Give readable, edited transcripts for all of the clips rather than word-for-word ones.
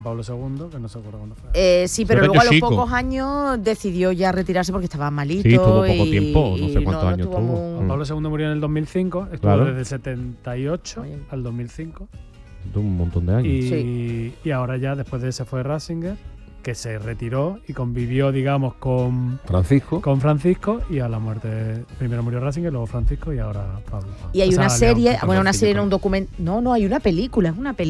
Pablo II, que no se acuerda cuándo fue. Sí, pero luego a los pocos años decidió ya retirarse porque estaba malito. Sí, estuvo poco tiempo, no sé cuántos años estuvo. Pablo II murió en el 2005, estuvo desde el 78 al 2005. Un montón de años. Y ahora ya, después de ese fue Ratzinger, que se retiró y convivió, digamos, con Francisco, y a la muerte primero murió Ratzinger, luego Francisco y ahora Pablo. Y hay una serie, una serie, no un documento, no, hay una película,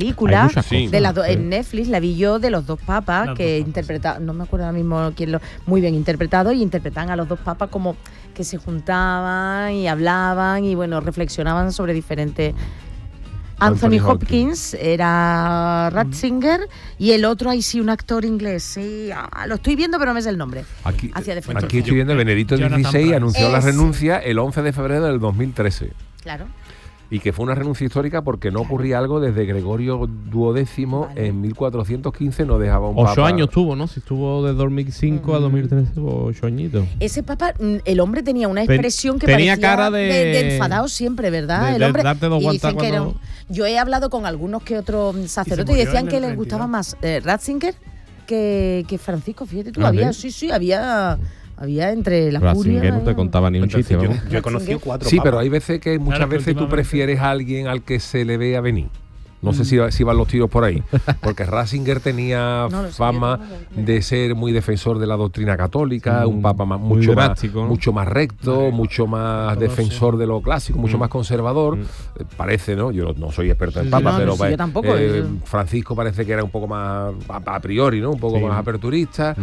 en Netflix, la vi yo, de los dos papas que interpretaban, no me acuerdo ahora mismo quién muy bien interpretado, y interpretaban a los dos papas como que se juntaban y hablaban y reflexionaban sobre diferentes. Anthony Hopkins era Ratzinger y el otro, ahí sí, un actor inglés. Sí, lo estoy viendo, pero no me sé el nombre. Aquí estoy viendo Benedicto XVI anunció la renuncia el 11 de febrero del 2013. Claro. Y que fue una renuncia histórica porque no ocurría algo desde Gregorio XII en 1415, no dejaba un papa. 8 años tuvo, ¿no? Si estuvo de 2005 a 2013, 8 añitos. Ese papa, el hombre tenía una expresión que tenía parecía cara de enfadado siempre, ¿verdad? El hombre, darte dos vueltas cuando... Yo he hablado con algunos que otros sacerdotes y decían que les gustaba más Ratzinger que Francisco, fíjate tú. Había entre la curia. Ratzinger no te contaba ni un chiste. Yo he conocido 4 papas. Sí, pero hay veces que muchas veces tú prefieres a alguien al que se le vea venir. No sé si van los tiros por ahí, porque Ratzinger tenía fama de ser muy defensor de la doctrina católica, un papa mucho más recto, mucho más defensor de lo clásico, mucho más conservador. Parece, ¿no? Yo no soy experto en papa, pero yo tampoco, Francisco parece que era un poco más a priori, ¿no? Un poco más aperturista.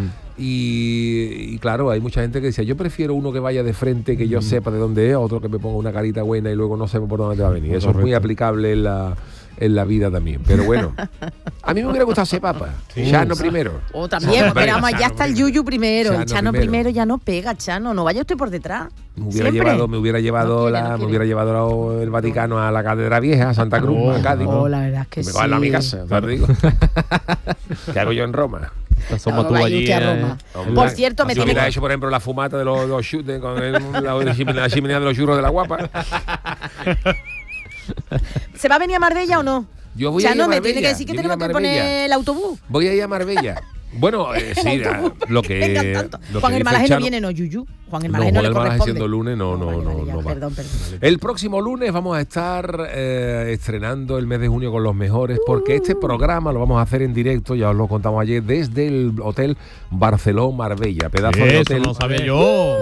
Y claro, hay mucha gente que dice, yo prefiero uno que vaya de frente, que yo sepa de dónde es, otro que me ponga una carita buena y luego no sepa por dónde te va a venir. Eso es muy aplicable en la vida también. Pero bueno, a mí me hubiera gustado ser papa. Chano primero. O también, pero vamos, ya está el Yuyu primero. El Chano primero ya no pega, Chano. No vaya usted por detrás. Me hubiera llevado el Vaticano a la Catedral Vieja, a Santa Cruz, a Cádiz. La verdad es que me va a mi casa, te lo digo. ¿Qué hago yo en Roma? Somos tú allí. Por cierto, me tiene que hecho, por ejemplo, la fumata de los con la chimenea de los churros de la Guapa. ¿Se va a venir a Marbella o no? Yo voy a ir a Marbella. Me tiene que decir que tenemos que poner el autobús. Voy a ir a Marbella. Bueno, sí, lo que Juan el Malaje no viene, no, Yuyu. Juan el Malaje no le corresponde. Siendo lunes no va. Perdón. El próximo lunes vamos a estar estrenando el mes de junio con los mejores, porque este programa lo vamos a hacer en directo, ya os lo contamos ayer, desde el Hotel Barceló Marbella, pedazo de hotel. Eso no sabía yo.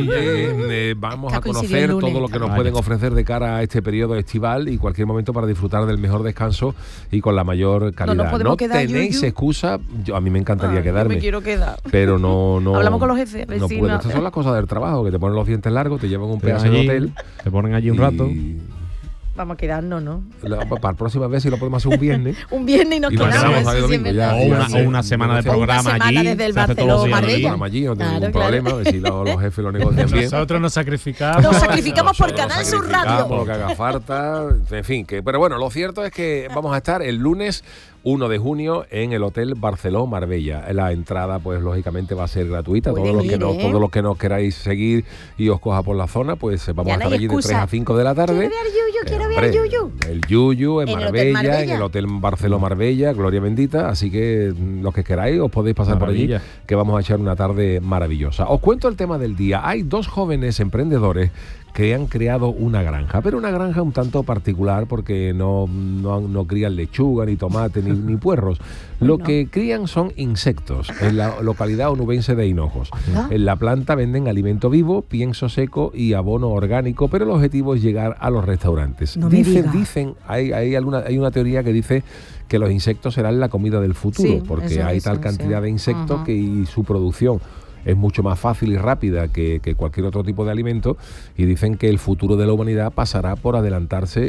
Donde vamos a conocer todo lo que nos pueden ofrecer de cara a este periodo estival y cualquier momento para disfrutar del mejor descanso y con la mayor calidad. No tenéis excusa, a mí me encantaría quedarme. Yo me quiero quedar. Pero no. Hablamos con los jefes. No puedo. Estas son las cosas del trabajo, que te ponen los dientes largos, te llevan un pedazo de hotel. Te ponen allí un rato. Vamos a quedarnos, ¿no? Para la próxima vez, si lo podemos hacer un viernes. Un viernes y nos quedamos. O una semana de programa allí. Desde el Barcelona Marbella. No tengo ningún problema, a ver si los jefes lo negocian bien. Nosotros nos sacrificamos. Nos sacrificamos por Canal Sur Radio. Por lo que haga falta. En fin, pero bueno, lo cierto es que vamos a estar el lunes 1 de junio en el Hotel Barceló Marbella. La entrada, pues lógicamente va a ser gratuita. Todos los que nos queráis seguir y os coja por la zona, pues vamos a estar allí de 3 a 5 de la tarde. Quiero ver Yuyu. El Yuyu en Marbella, en el Hotel Barceló Marbella, gloria bendita. Así que los que queráis os podéis pasar por allí, que vamos a echar una tarde maravillosa. Os cuento el tema del día. Hay 2 jóvenes emprendedores que han creado una granja, pero una granja un tanto particular porque no crían lechuga, ni tomate, ni puerros. Lo que crían son insectos en la localidad onubense de Hinojos. En la planta venden alimento vivo, pienso seco y abono orgánico, pero el objetivo es llegar a los restaurantes. Dicen, hay una teoría que dice que los insectos serán la comida del futuro, porque hay tal cantidad de insectos y su producción es mucho más fácil y rápida que cualquier otro tipo de alimento, y dicen que el futuro de la humanidad pasará por alimentarse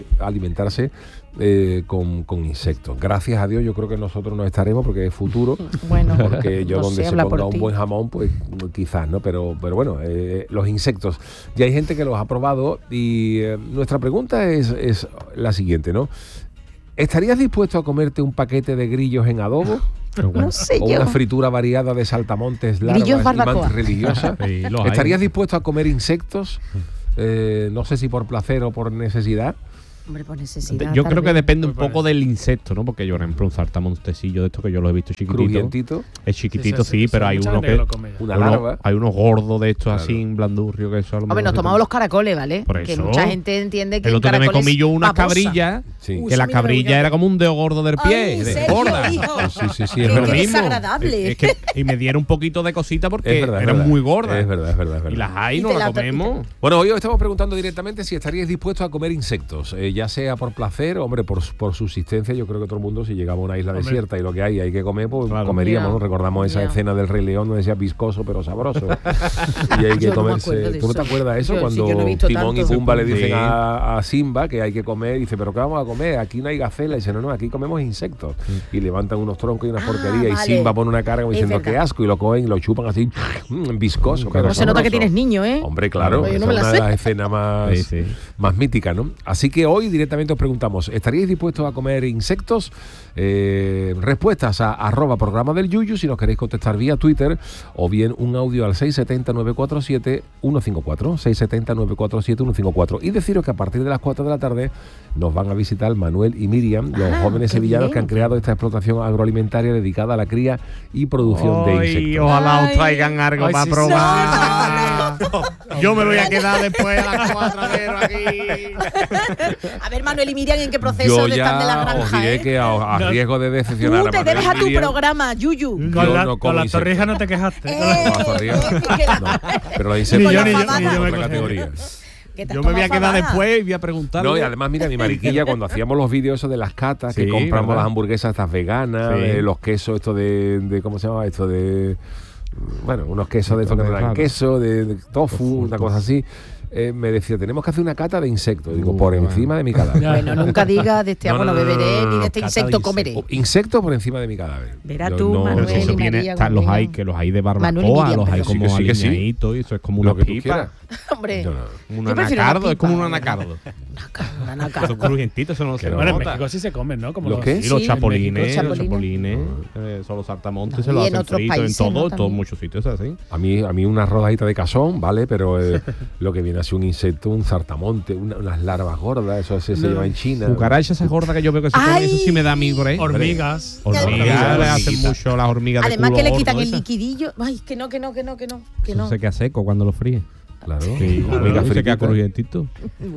con insectos. Gracias a Dios, yo creo que nosotros no estaremos porque es futuro. Bueno, porque yo donde se ponga un buen jamón, pues quizás, ¿no? Pero bueno, los insectos. Ya hay gente que los ha probado y nuestra pregunta es la siguiente, ¿no? ¿Estarías dispuesto a comerte un paquete de grillos en adobo? No sé o yo. Una fritura variada de saltamontes largas y mantis religiosas. ¿Estarías dispuesto a comer insectos? No sé si por placer o por necesidad. Hombre, por necesidad. Yo creo que depende un poco del insecto, ¿no? Porque yo, por ejemplo, un saltamontecillo de estos que yo los he visto chiquititos. ¿Crujientito? Es chiquitito, sí, pero hay uno que... Una larva. Hay unos gordos de estos así, en blandurrio, que eso... Hombre, nos tomamos los caracoles, ¿vale? Por que eso. Mucha gente entiende que el otro día me comí yo una cabrilla, que la cabrilla era como un dedo gordo del pie, gorda. Sí, es lo mismo. Desagradable. Y me dieron un poquito de cosita porque era muy gorda. Es verdad. Y las hay, no las comemos. Bueno, hoy os estamos preguntando directamente si estaríais dispuestos a comer insectos, ya sea por placer, hombre, por subsistencia. Yo creo que todo el mundo, si llegamos a una isla desierta y lo que hay que comer, pues comeríamos, ¿no? Recordamos esa escena del Rey León donde decía viscoso pero sabroso. Y hay que comerse. ¿Tú no te acuerdas de eso? Cuando Timón y Pumba le dicen a Simba que hay que comer, y dice, ¿pero qué vamos a comer? Aquí no hay gacela. Y dice, no, aquí comemos insectos. Y levantan unos troncos y una porquería. Y Simba pone una cara como diciendo, qué asco, y lo cogen y lo chupan así, viscoso. Pero se nota que tienes niño, ¿eh? Hombre, claro, es una de las escenas más míticas, ¿no? Así que hoy directamente os preguntamos, ¿estaríais dispuestos a comer insectos? Respuestas a @programa del Yuyu, si nos queréis contestar vía Twitter, o bien un audio al 670-947-154, 670-947-154, y deciros que a partir de las 4 de la tarde nos van a visitar Manuel y Miriam, los jóvenes sevillanos que han creado esta explotación agroalimentaria dedicada a la cría y producción de insectos. Ojalá os traigan algo para probar. Yo me voy a quedar después a las 4 aquí. A ver, Manuel y Miriam, ¿en qué proceso están de la granja? Os diré que a riesgo de decepcionar tú te debes a tu programa, Yuyu. Con la torrija no te quejaste. Pero la insectos yo otra categoría. Yo me voy a quedar después y voy a preguntar. No, y además, mira, mi mariquilla, cuando hacíamos los vídeos esos de las catas, que compramos las hamburguesas estas veganas, los quesos estos de ¿cómo se llama esto? Bueno, unos quesos de estos que no eran queso, de tofu, una cosa así. Me decía, tenemos que hacer una cata de insectos. Digo, por encima de mi cadáver. Bueno, nunca digas de este agua no beberé, ni de este insecto comeré. Insecto por encima de mi cadáver. Verá tú, Manuel y María. Los hay de barbacoa, los hay como alineaditos, y eso es como una pipa. Hombre, un anacardo, es como un anacardo. Un anacardo. Son crujientitos, eso no se nota. Bueno, en México sí se comen, ¿no? Como ¿Los qué? Y los chapulines, son los saltamontes, se lo hacen frito en todos muchos sitios así. A mí una rodadita de cazón, ¿vale? Pero lo que viene así un insecto, un saltamonte, unas larvas gordas, eso se lleva en China. Cucarachas esas gordas que yo veo que se comen, eso sí me da a mí por ahí. Hormigas le hacen mucho las hormigas de culo. Además que le quitan el liquidillo. Ay, que no. Eso se queda seco cuando lo fríe. Claro. Se queda crujientito.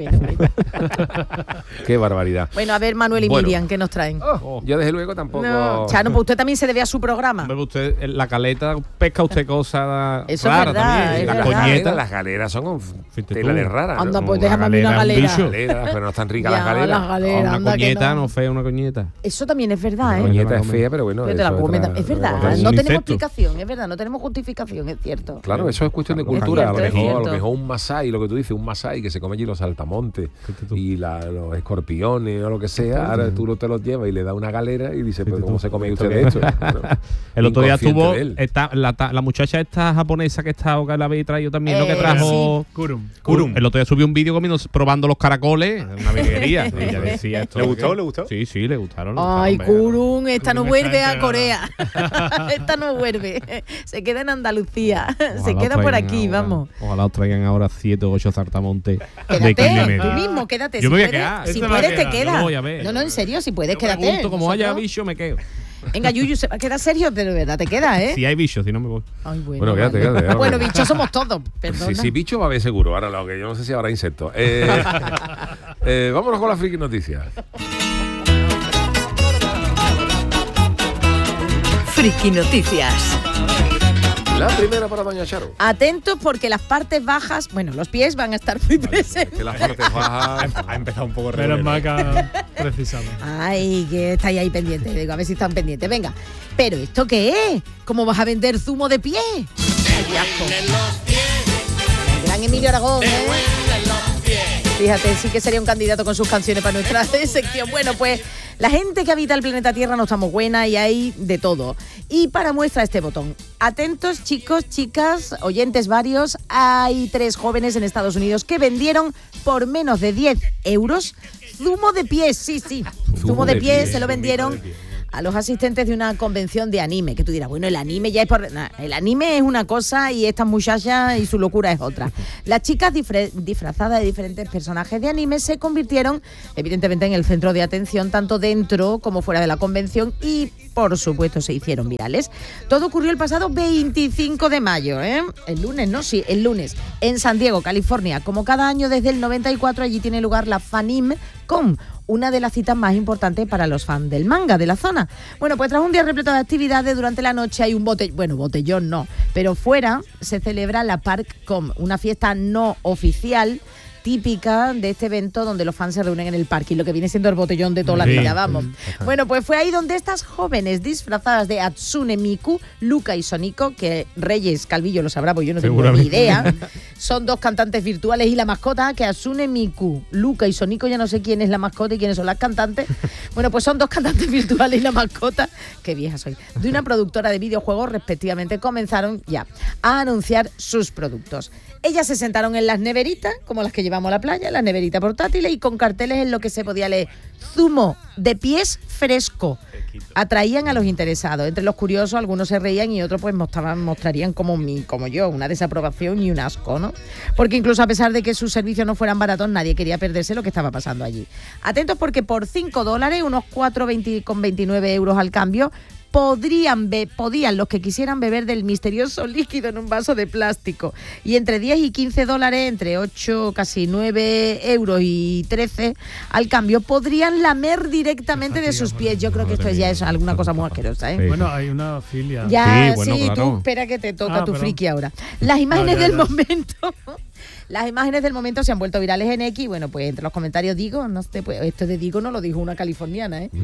Qué barbaridad. Bueno, a ver, Manuel y Miriam, ¿qué nos traen? Yo desde luego tampoco. No, Chano, pues usted también se debe a su programa. Usted, la caleta, pesca usted cosas eso raras es verdad, también. Es las coñetas. Las galeras son tela de rara. Anda, pues déjame a mí una galera. Pero no están ricas las galeras. Una coñeta, no fea una coñeta. Eso también es verdad, ¿eh? La coñeta es fea, pero bueno. Es verdad, no tenemos explicación, es verdad, no tenemos justificación, es cierto. Claro, eso es cuestión de cultura. A lo mejor un masái, lo que tú dices, un masái que se come allí los saltamontes y los escorpiones o lo que sea, ahora tú te los llevas y le das una galera y dices, pero ¿cómo se come usted de esto? El otro día estuvo la muchacha esta japonesa que la habéis traído también, lo que trajo Kurum. El otro día subió un vídeo probando los caracoles, una virguería. Ella decía esto. ¿Le gustó? Sí, le gustaron. Ay, Kurum, esta no vuelve a Corea. Esta no vuelve. Se queda en Andalucía. Se queda por aquí, vamos. Ojalá os traigan ahora 7 o 8 saltamontes. Quédate, tú mismo, quédate. Yo me voy a quedar. Si puedes, te quedas. No, en serio, si puedes, quédate. Como haya bicho, me quedo. Venga, Yuyu, se va a quedar serio, pero de verdad te queda, ¿eh? Si hay bichos, si no me voy. Ay, bueno, quédate. Bueno, bichos somos todos, perdona. Sí, bicho va a haber seguro. Ahora lo que yo no sé si habrá insectos. Vámonos con las friki noticias. Friki noticias. La primera para doña Charo. Atentos porque las partes bajas, bueno, los pies van a estar muy presentes. Que las partes bajas ha empezado un poco pero más precisado. Ay, que estáis ahí pendientes. Digo, a ver si están pendientes. Venga, ¿pero esto qué es? ¿Cómo vas a vender zumo de pie? Ay, asco. Gran Emilio Aragón, ¿eh? Fíjate, sí que sería un candidato con sus canciones para nuestra sección. Bueno, pues la gente que habita el planeta Tierra no está muy buena y hay de todo. Y para muestra este botón. Atentos, chicos, chicas, oyentes varios. Hay 3 jóvenes en Estados Unidos que vendieron por menos de 10 euros zumo de pies. Sí. Zumo de pies se lo vendieron a los asistentes de una convención de anime, que tú dirás, bueno, el anime ya es por... No, el anime es una cosa y esta muchacha y su locura es otra. Las chicas disfrazadas de diferentes personajes de anime se convirtieron, evidentemente, en el centro de atención, tanto dentro como fuera de la convención, y, por supuesto, se hicieron virales. Todo ocurrió el pasado 25 de mayo, ¿eh? El lunes, ¿no? Sí, el lunes, en San Diego, California. Como cada año desde el 94, allí tiene lugar la FanimCon, una de las citas más importantes para los fans del manga de la zona. Bueno, pues tras un día repleto de actividades, durante la noche hay un botellón no, pero fuera se celebra la ParkCon, una fiesta no oficial típica de este evento donde los fans se reúnen en el parque, y lo que viene siendo el botellón de toda la vida, vamos. Bueno, pues fue ahí donde estas jóvenes disfrazadas de Hatsune Miku, Luca y Soniko, que Reyes Calvillo lo sabrá, porque yo no tengo ni idea, son dos cantantes virtuales, y la mascota, que Hatsune Miku, Luca y Soniko, ya no sé quién es la mascota y quiénes son las cantantes. Bueno, pues son dos cantantes virtuales y la mascota, qué vieja soy, de una productora de videojuegos respectivamente, comenzaron ya a anunciar sus productos. Ellas se sentaron en las neveritas, como las que llevamos a la playa, las neveritas portátiles, y con carteles en lo que se podía leer: zumo de pies fresco. Atraían a los interesados. Entre los curiosos, algunos se reían y otros pues mostrarían como yo, una desaprobación y un asco, ¿no? Porque incluso a pesar de que sus servicios no fueran baratos, nadie quería perderse lo que estaba pasando allí. Atentos, porque por $5, unos 4,29 euros al cambio, podían los que quisieran beber del misterioso líquido en un vaso de plástico. Y entre $10 y $15, entre 8, casi 9 euros y 13 al cambio, podrían lamer directamente de sus pies. Yo creo que esto ya es alguna cosa muy asquerosa, ¿eh? Sí. Bueno, hay una filia. Ya, sí, claro. Tú espera que te toca tu friki ahora. Las imágenes del momento... Las imágenes del momento se han vuelto virales en X. Bueno, pues entre los comentarios Digo, no se puede, esto de Digo no lo dijo una californiana, ¿eh?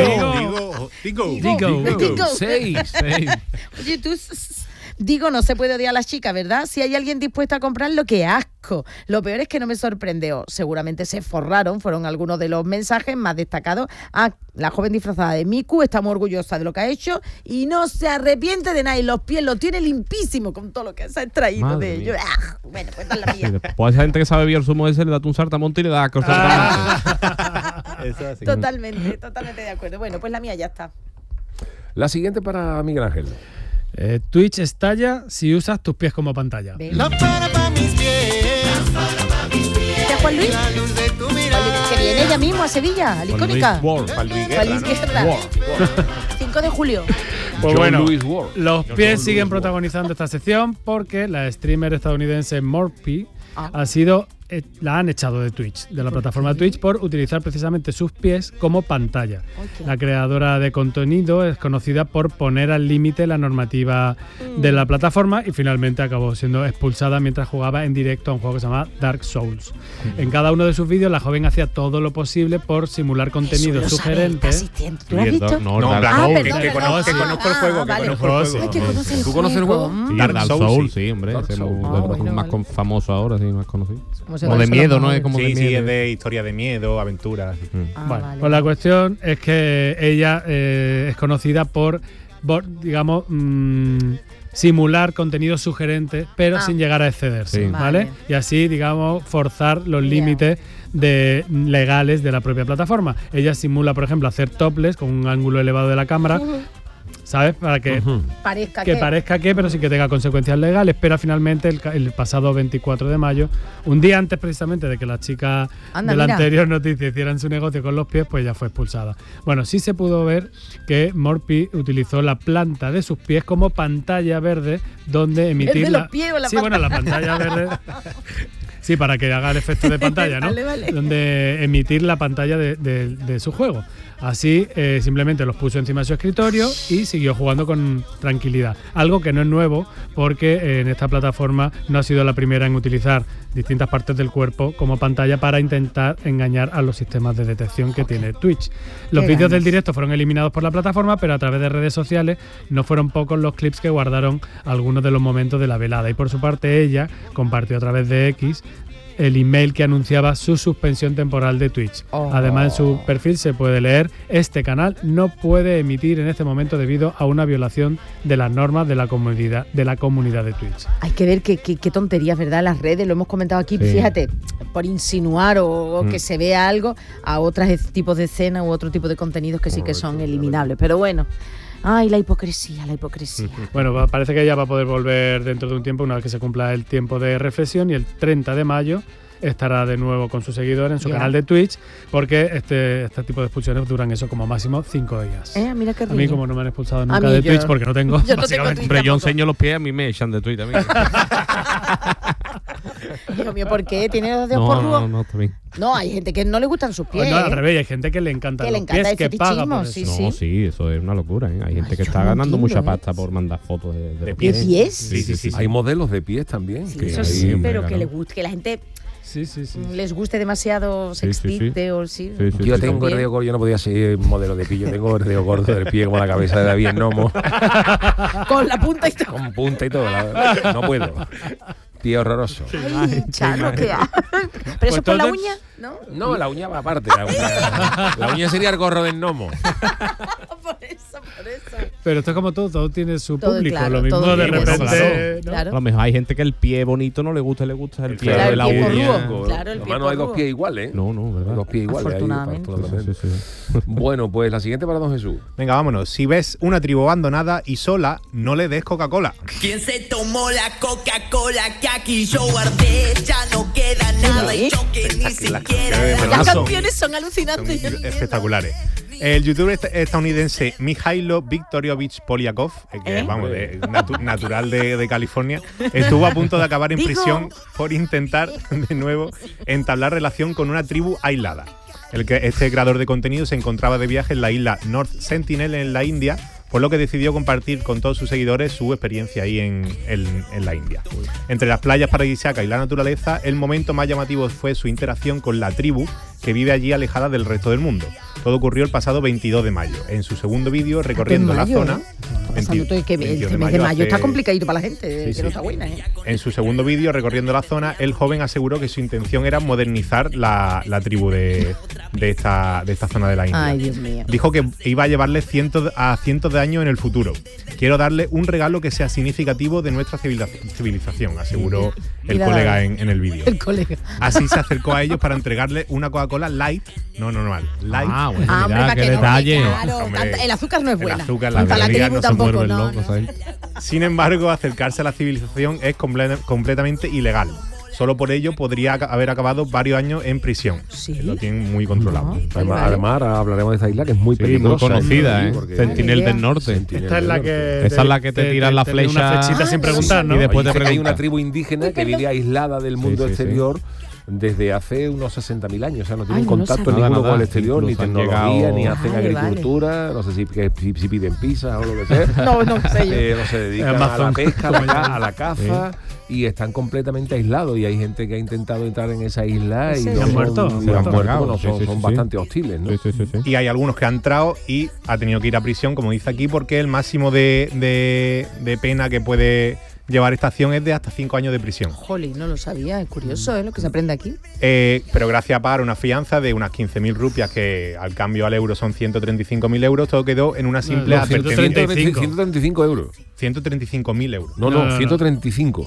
Digo. 6. Oye, tú... Digo, no se puede odiar a las chicas, ¿verdad? Si hay alguien dispuesto a comprarlo, qué asco. Lo peor es que no me sorprendió. Seguramente se forraron, fueron algunos de los mensajes más destacados. La joven disfrazada de Miku está muy orgullosa de lo que ha hecho y no se arrepiente de nada. Y los pies los tiene limpísimo con todo lo que se ha extraído. Madre de ellos. Bueno, pues esta es la mía. Sí, pues a gente que sabe beber el zumo ese le da un sartamonte y le da cosas. Totalmente de acuerdo. Bueno, pues la mía ya está. La siguiente para Miguel Ángel. Twitch estalla si usas tus pies como pantalla. Lámpara para mis pies. ¿Este es Juan Luis? Que viene ella mismo a Sevilla, a la icónica. Juan Luis Guerra. 5 de julio. Pues bueno, los pies siguen protagonizando esta sección porque la streamer estadounidense Morpy la han echado de Twitch, de la plataforma Twitch, por utilizar precisamente sus pies como pantalla. Okay. La creadora de contenido es conocida por poner al límite la normativa de la plataforma y finalmente acabó siendo expulsada mientras jugaba en directo a un juego que se llama Dark Souls. En cada uno de sus vídeos la joven hacía todo lo posible por simular contenido sugerente. ¿Tú lo has visto? No, que conozco el juego. ¿Tú conoces el juego? Dark Souls, sí, hombre. Es más famoso ahora, sí, más conocido. O de miedo, ¿no? Es como sí, es de historia de miedo, aventuras. Bueno, pues la cuestión es que ella es conocida por digamos, simular contenido sugerente, pero sin llegar a excederse, ¿vale? Y así, digamos, forzar los límites legales de la propia plataforma. Ella simula, por ejemplo, hacer topless con un ángulo elevado de la cámara, ¿sabes? Para que parezca que, pero sin que tenga consecuencias legales. Pero finalmente, el pasado 24 de mayo, un día antes precisamente de que las chicas de la anterior noticia hicieran su negocio con los pies, pues ya fue expulsada. Bueno, sí se pudo ver que Morpy utilizó la planta de sus pies como pantalla verde donde emitir la pantalla verde. Sí, para que haga el efecto de pantalla, ¿no? Vale. Donde emitir la pantalla de su juego. Así, simplemente los puso encima de su escritorio y siguió jugando con tranquilidad. Algo que no es nuevo, porque en esta plataforma no ha sido la primera en utilizar distintas partes del cuerpo como pantalla para intentar engañar a los sistemas de detección que tiene Twitch. Los vídeos del directo fueron eliminados por la plataforma, pero a través de redes sociales no fueron pocos los clips que guardaron algunos de los momentos de la velada. Y por su parte, ella compartió a través de X el email que anunciaba su suspensión temporal de Twitch. Además, en su perfil se puede leer: este canal no puede emitir en este momento debido a una violación de las normas de la comunidad de Twitch. Hay que ver qué tonterías, ¿verdad? Las redes, lo hemos comentado aquí, fíjate, por insinuar o que se vea algo a otros tipos de escenas u otro tipo de contenidos que sí que son eliminables. Pero bueno. Ay, la hipocresía. Bueno, parece que ella va a poder volver dentro de un tiempo, una vez que se cumpla el tiempo de reflexión, y el 30 de mayo estará de nuevo con su seguidor en su canal de Twitch, porque este tipo de expulsiones duran eso como máximo 5 días. Mira qué a mí, como no me han expulsado nunca de Twitch, porque no tengo. Hombre, yo enseño los pies, a mí me echan de Twitch también. Dios mío, ¿por qué? ¿Tiene los dedos por rúa? No, también. No, hay gente que no le gustan sus pies. No, al revés, hay gente que le encanta los pies, que paga por eso. Sí, eso es una locura, ¿eh? Hay gente que está ganando mucha pasta por mandar fotos de pies. ¿De pies? Sí. Hay modelos de pies también. Sí, eso sí, pero que le guste, que la gente les guste demasiado sextite o sí. Yo tengo el dedo gordo, yo no podía ser modelo de pie, yo tengo el dedo gordo del pie como la cabeza de David Nomo. Con la punta y todo. Con punta y todo, no puedo. Pie horroroso. Ay, Chano, ¿qué haces? ¿Pero eso por la uña? No, la uña va aparte. La uña sería el gorro del Nomo. Por eso. Pero esto es como todo tiene su todo, público. Claro, lo mismo de repente. Claro. A lo mejor hay gente que el pie bonito no le gusta el pie de la uña. Claro, el pie no hay dos pies iguales, ¿eh? No, ¿verdad? Dos pies iguales. Afortunadamente. Sí. Bueno, pues la siguiente para don Jesús. Venga, vámonos. Si ves una tribu abandonada y sola, no le des Coca-Cola. ¿Quién se tomó la Coca-Cola que aquí yo guardé? Ya no queda nada y yo que ni siquiera... Las canciones son alucinantes. Son espectaculares. El youtuber estadounidense Mikhailo Viktoriovich Polyakov, que vamos, natural de California, estuvo a punto de acabar en prisión por intentar de nuevo entablar relación con una tribu aislada. Este creador de contenido se encontraba de viaje en la isla North Sentinel en la India, por lo que decidió compartir con todos sus seguidores su experiencia ahí en la India. Entre las playas paradisíacas y la naturaleza, el momento más llamativo fue su interacción con la tribu que vive allí alejada del resto del mundo. Todo ocurrió el pasado 22 de mayo. En su segundo vídeo, recorriendo la zona... El mes de mayo está complicadito para la gente, que no está buena, ¿eh? En su segundo vídeo, recorriendo la zona, el joven aseguró que su intención era modernizar la tribu de esta zona de la India. Ay, Dios mío. Dijo que iba a llevarle cientos de años en el futuro. Quiero darle un regalo que sea significativo de nuestra civilización, aseguró el colega en el vídeo. El colega. Así se acercó a ellos para entregarle una Coca-Cola Light, no normal, Light. Bueno, mira, qué detalle. El azúcar no es buena. El azúcar, la calorías tribu tampoco, no. Sin embargo, acercarse a la civilización es completamente ilegal. Solo por ello podría haber acabado varios años en prisión. Sí. Lo tienen muy controlado. Además, hablaremos de esta isla que es muy peligrosa. Muy conocida, Sentinel del Norte. Esta es la que... Esa es la que te tiran la flecha. Una flechita sin preguntar, ¿no? Y después te hay una tribu indígena que vive aislada del mundo exterior desde hace unos 60.000 años. O sea, no tienen contacto ninguno con el exterior, ni tecnología, ni hacen agricultura. No sé si piden pizza o lo que sea. No sé yo. No se dedican a la pesca, a la caza. Y están completamente aislados, y hay gente que ha intentado entrar en esa isla y han muerto. Son bastante hostiles, ¿no? Sí. Y hay algunos que han entrado y ha tenido que ir a prisión, como dice aquí, porque el máximo de pena que puede llevar esta acción es de hasta 5 años de prisión. Jolín, no lo sabía, es curioso, ¿eh? Lo que se aprende aquí. Pero gracias a pagar una fianza de unas 15.000 rupias, que al cambio al euro son 135.000 euros, todo quedó en una simple advertencia. 135 euros. 135.000 euros. No, 135.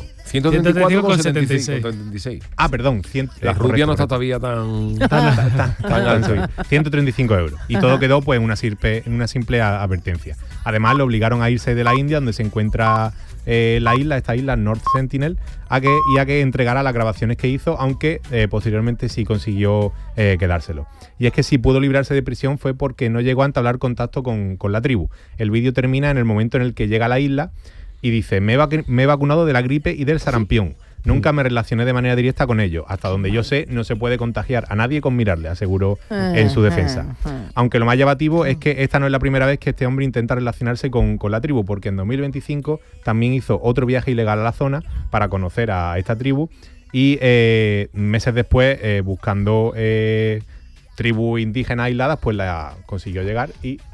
134,76. Ah, perdón. La rupia no está todavía tan alto. 135 euros. Y todo quedó pues en una simple advertencia. Además, le obligaron a irse de la India, donde se encuentra esta isla North Sentinel, a que entregara las grabaciones que hizo, aunque posteriormente sí consiguió quedárselo. Y es que si pudo librarse de prisión fue porque no llegó a entablar contacto con la tribu. El vídeo termina en el momento en el que llega a la isla y dice: me he vacunado de la gripe y del sarampión. Nunca me relacioné de manera directa con ellos. Hasta donde yo sé, no se puede contagiar a nadie con mirarle, aseguró en su defensa. Aunque lo más llamativo es que esta no es la primera vez que este hombre intenta relacionarse con la tribu, porque en 2025 también hizo otro viaje ilegal a la zona para conocer a esta tribu, y meses después, buscando tribus indígenas aisladas, pues la consiguió llegar y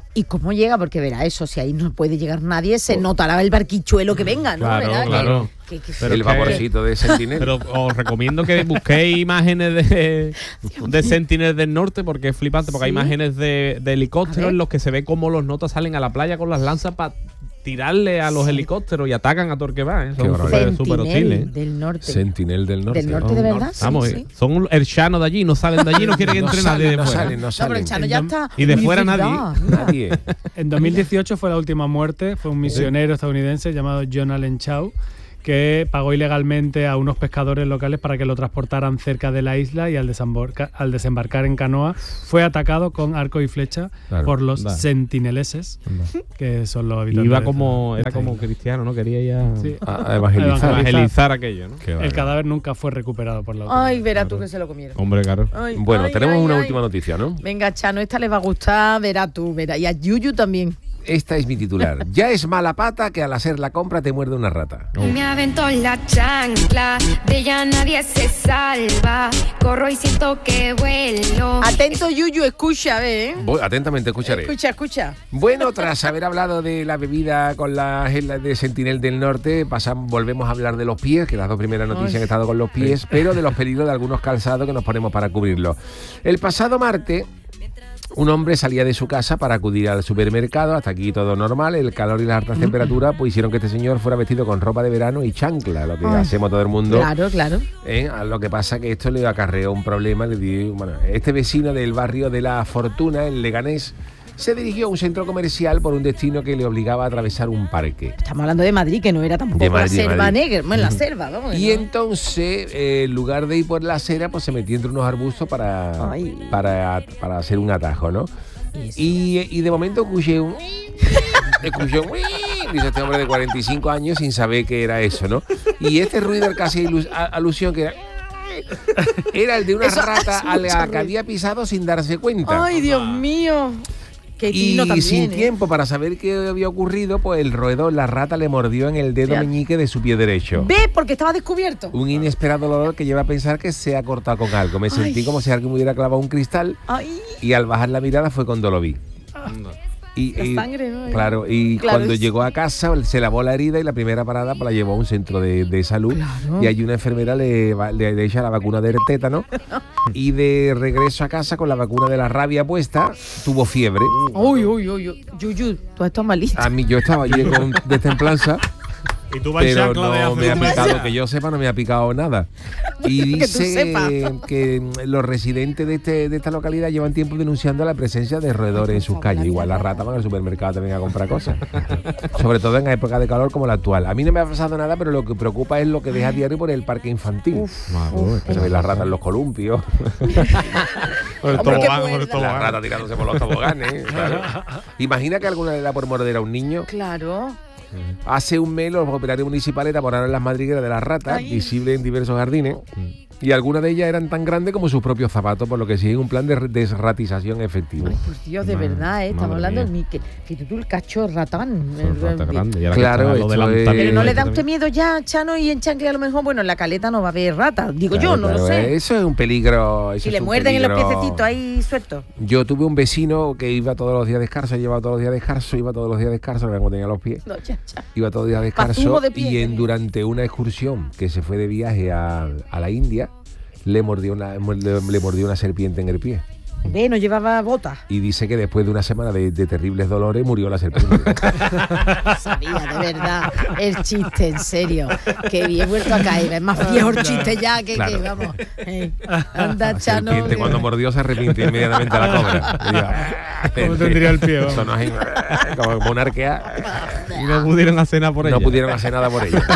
¿Y cómo llega? Porque verá eso, si ahí no puede llegar nadie, se notará el barquichuelo que venga, ¿no? Claro. El vaporcito de Sentinel. Pero os recomiendo que busquéis imágenes de Sentinel del Norte, porque es flipante, porque hay imágenes de helicópteros en los que se ve cómo los notas salen a la playa con las lanzas para tirarle a los helicópteros y atacan a todo el que va. Son súper hostiles. Del norte. Sentinel del Norte. Del norte, de verdad. Vamos, son el Chano de allí, no salen de allí, no quieren que entre nadie de fuera. No salen. Pero el Chano ya está. Y de fuera nadie. En 2018 fue la última muerte, fue un misionero estadounidense llamado John Allen Chau, que pagó ilegalmente a unos pescadores locales para que lo transportaran cerca de la isla, y al desembarcar en canoa fue atacado con arco y flecha por los sentineleses, que son los habitantes. Era como cristiano, ¿no? Quería ya a evangelizar aquello, ¿no? El cadáver nunca fue recuperado por la autoridad. Ay, verás tú que se lo comieron. Hombre, claro. Tenemos una última noticia, ¿no? Venga, Chano, esta le va a gustar, verás tú, y a Yuyu también. Esta es mi titular. Ya es mala pata que al hacer la compra te muerde una rata. Me aventó la chancla, de ella nadie se salva. Corro y siento que vuelo. Atento, Yuyu, escucha, ¿eh? Atentamente escucharé. Escucha. Bueno, tras haber hablado de la bebida con la gel de Sentinel del Norte, volvemos a hablar de los pies, que las dos primeras noticias han estado con los pies, pero de los peligros de algunos calzados que nos ponemos para cubrirlos. El pasado martes, un hombre salía de su casa para acudir al supermercado. Hasta aquí todo normal. El calor y las altas temperaturas pues hicieron que este señor fuera vestido con ropa de verano y chancla, lo que hacemos todo el mundo. Claro. Lo que pasa que esto le acarreó un problema. Este vecino del barrio de La Fortuna, en Leganés, se dirigió a un centro comercial por un destino que le obligaba a atravesar un parque. Estamos hablando de Madrid, que no era tampoco la selva negra, en la selva, vamos. Y entonces, en lugar de ir por la acera, pues se metió entre unos arbustos para hacer un atajo, ¿no? Y de momento escuché un... dice este hombre de 45 años sin saber qué era eso, ¿no? Y este ruido era casi alusión que era el de una rata a la que había pisado sin darse cuenta. ¡Ay, Dios mío! Y también, sin tiempo para saber qué había ocurrido, pues el roedor, la rata, le mordió en el dedo meñique de su pie derecho. ¿Ve? Porque estaba descubierto. Un inesperado dolor que lleva a pensar que se ha cortado con algo. Me sentí como si alguien me hubiera clavado un cristal. Y al bajar la mirada fue cuando lo vi. Y sangre, ¿no? Claro, cuando llegó a casa se lavó la herida y la primera parada pues la llevó a un centro de salud. Claro. Y allí una enfermera le echa la vacuna del tétano y de regreso a casa con la vacuna de la rabia puesta, tuvo fiebre. Uy, Yuyu, tú estás malito. A mí yo estaba allí con destemplanza. Y tú vas pero no me ha picado, que yo sepa, no me ha picado nada. Y dice que los residentes de esta localidad llevan tiempo denunciando la presencia de roedores en sus calles. Igual las ratas van al supermercado también a comprar cosas. Sobre todo en época de calor como la actual. A mí no me ha pasado nada, pero lo que preocupa es lo que deja diario por el parque infantil. Que se ven las ratas en los columpios. Por el tobogán. Las ratas tirándose por los toboganes. Claro. Imagina que alguna le da por morder a un niño. Claro. Hace un mes los operarios municipales elaboraron las madrigueras de las ratas, visibles en diversos jardines, y algunas de ellas eran tan grandes como sus propios zapatos, por lo que siguen un plan de desratización efectivo. Ay, por Dios, de verdad, estamos hablando de que tú el cacho ratán. Claro, pero no le da usted miedo ya, Chano, y en Chancla a lo mejor, bueno, en la caleta no va a haber ratas, digo yo, no lo sé. Eso es un peligro. Si le muerden en los piececitos ahí sueltos. Yo tuve un vecino que iba todos los días descalzo, llevaba todos los días descalzo, iba todos los días descalzo, no tenía los pies. Iba todos los días descalzo y durante una excursión que se fue de viaje a la India, le mordió una serpiente en el pie. No llevaba botas. Y dice que después de una semana de terribles dolores murió la serpiente. Sabía, de verdad, el chiste, en serio. Que bien vuelto a caer. Es más viejo el chiste ya que vamos. Anda, Chano. La serpiente cuando mordió se arrepintió inmediatamente a la cobra. ¿Cómo tendría el pie? Sonó así, como una arquea. Y no pudieron hacer nada por ella. No pudieron hacer nada por ella.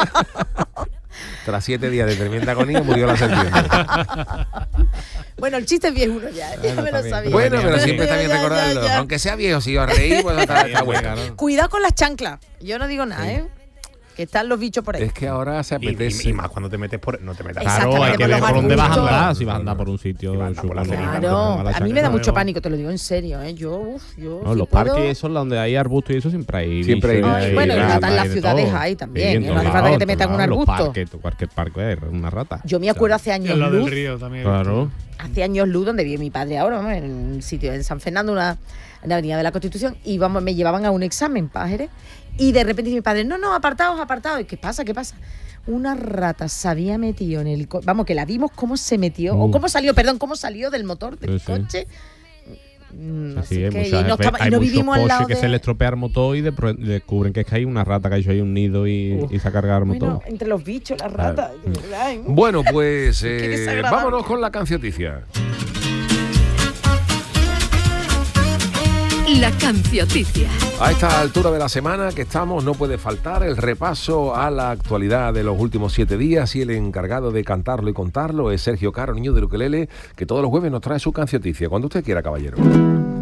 Tras 7 días de tremenda agonía murió la serpiente. Bueno, el chiste es viejo ya me lo sabía. Bueno, pero siempre está bien recordarlo. Aunque sea viejo, si os reís, pues está bueno. Cuidado con las chanclas. Yo no digo nada, que están los bichos por ahí. Es que ahora se apetece. Y más cuando te metes por... No te metas. Claro, hay que ver por dónde vas a andar. Si vas a andar por un sitio... Claro, a mí me da mucho pánico, te lo digo en serio. Yo no, los parques esos donde hay arbustos y eso siempre hay. Siempre hay. Bueno, y ratas en las ciudades hay también. No hace falta que te metan un arbusto. Cualquier parque hay una rata. Yo me acuerdo hace años luz. Del río también. Claro. Hace años luz, donde vive mi padre ahora, en un sitio en San Fernando, en la Avenida de la Constitución, y me llevaban a un examen, Pájeres, y de repente dice mi padre, no, apartados. ¿Y qué pasa? Una rata se había metido en el vamos, que la vimos cómo se metió, o cómo salió del motor del coche. Hay muchos coches que se le estropea el motor y descubren que es que hay una rata que ha hecho ahí un nido y se ha cargado el motor. Entre los bichos, la rata. Bueno, pues vámonos con la cancioticia. La cancioticia. A esta altura de la semana que estamos no puede faltar el repaso a la actualidad de los últimos 7 días, y el encargado de cantarlo y contarlo es Sergio Caro, niño del ukelele, que todos los jueves nos trae su cancioticia. Cuando usted quiera, caballero.